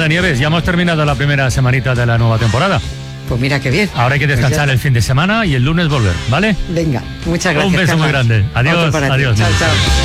nada, Nieves, ya hemos terminado la primera semanita de la nueva temporada. Pues mira qué bien. Ahora hay que descansar el fin de semana y el lunes volver, ¿vale? Venga, muchas gracias. Un beso Carlos. muy grande. Adiós, Otro para ti. adiós. Chao, chao.